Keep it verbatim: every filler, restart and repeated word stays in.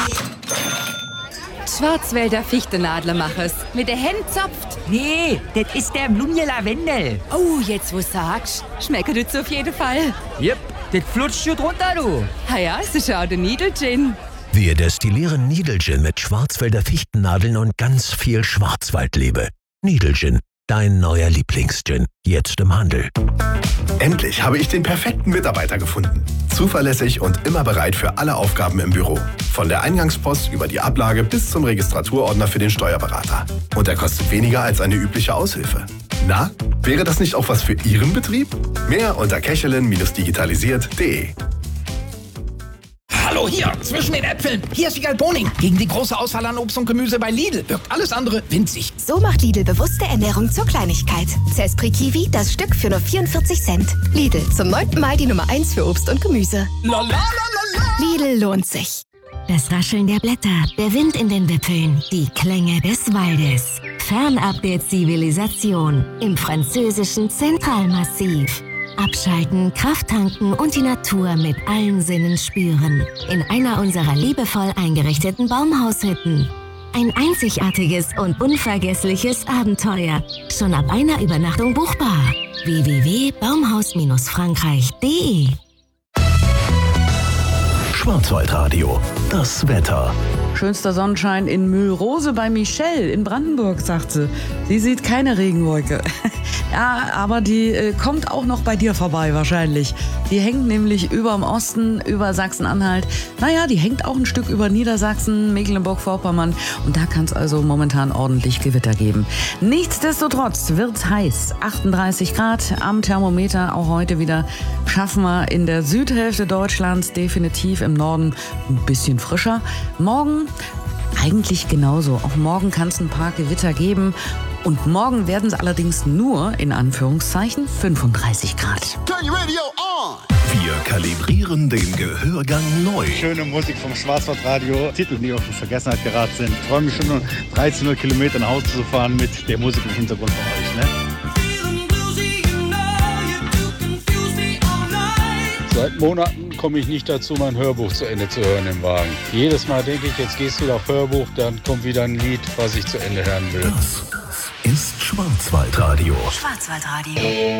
Schwarzwälder Fichtenadlermachers. Mit der Hand zopft. Nee, das ist der Blumje Lavendel. Oh, jetzt wo sagst, schmeckt das auf jeden Fall. Jep, das flutscht schon drunter, du. Ha ja, es ist auch der Niedelgin. Wir destillieren Niedelgin mit Schwarzwälder Fichtennadeln und ganz viel Schwarzwaldliebe. Niedelgin, dein neuer Lieblingsgin. Jetzt im Handel. Endlich habe ich den perfekten Mitarbeiter gefunden. Zuverlässig und immer bereit für alle Aufgaben im Büro. Von der Eingangspost über die Ablage bis zum Registraturordner für den Steuerberater. Und er kostet weniger als eine übliche Aushilfe. Na, wäre das nicht auch was für Ihren Betrieb? Mehr unter kechelin digitalisiert punkt de. Hallo hier, zwischen den Äpfeln. Hier ist Wiegald Boning. Gegen die große Auswahl an Obst und Gemüse bei Lidl wirkt alles andere winzig. So macht Lidl bewusste Ernährung zur Kleinigkeit. Zespri Kiwi, das Stück für nur vierundvierzig Cent. Lidl, zum neunten Mal die Nummer eins für Obst und Gemüse. La, la, la, la, la. Lidl lohnt sich. Das Rascheln der Blätter, der Wind in den Wipfeln, die Klänge des Waldes. Fernab der Zivilisation im französischen Zentralmassiv. Abschalten, Kraft tanken und die Natur mit allen Sinnen spüren. In einer unserer liebevoll eingerichteten Baumhaushütten. Ein einzigartiges und unvergessliches Abenteuer. Schon ab einer Übernachtung buchbar. w w w punkt baumhaus frankreich punkt de Schwarzwaldradio, das Wetter. Schönster Sonnenschein in Mühlrose bei Michelle in Brandenburg, sagt sie. Sie sieht keine Regenwolke. Ja, aber die äh, kommt auch noch bei dir vorbei wahrscheinlich. Die hängt nämlich über dem Osten, über Sachsen-Anhalt. Naja, die hängt auch ein Stück über Niedersachsen, Mecklenburg-Vorpommern. Und da kann es also momentan ordentlich Gewitter geben. Nichtsdestotrotz wird's heiß. achtunddreißig Grad am Thermometer, auch heute wieder. Schaffen wir in der Südhälfte Deutschlands, definitiv im Norden ein bisschen frischer. Morgen eigentlich genauso. Auch morgen kann es ein paar Gewitter geben. Und morgen werden es allerdings nur, in Anführungszeichen, fünfunddreißig Grad. Wir kalibrieren den Gehörgang neu. Schöne Musik vom Schwarzwaldradio. Titel, die auf in Vergessenheit geraten sind. Ich freue mich schon, nur dreizehnhundert Kilometer nach Hause zu fahren mit der Musik im Hintergrund von euch. Ne? Seit Monaten komme ich nicht dazu, mein Hörbuch zu Ende zu hören im Wagen. Jedes Mal denke ich, jetzt gehst du auf Hörbuch, dann kommt wieder ein Lied, was ich zu Ende hören will. Das ist Schwarzwaldradio. Schwarzwaldradio.